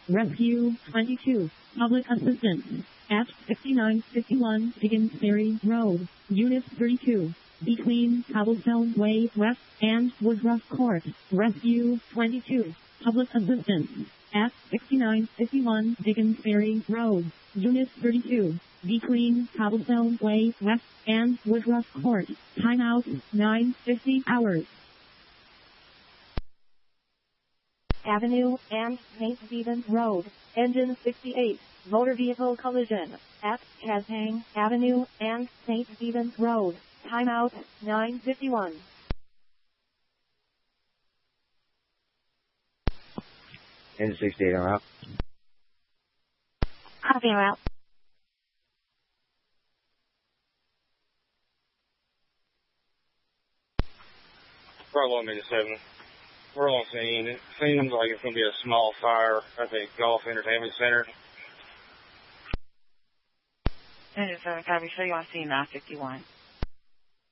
Rescue 22. Public assistance. At 6951 Dickens Ferry Road, Unit 32. Between Cobblestone Way West and Woodruff Court. Rescue 22. Public assistance. At 6951 Dickens Ferry Road, Unit 32. Between Cobblestone Way West and Woodruff Court. Timeout 9:50 hours. Avenue and St. Stephen's Road, engine 68, motor vehicle collision, at Kazang Avenue and St. Stephen's Road, timeout 9:51. Engine 68 en route. Copy en route. Bravo minute 7. We're on scene. It seems like it's going to be a small fire at the Golf Entertainment Center. Engine 7, copy. Show you on scene 9:51.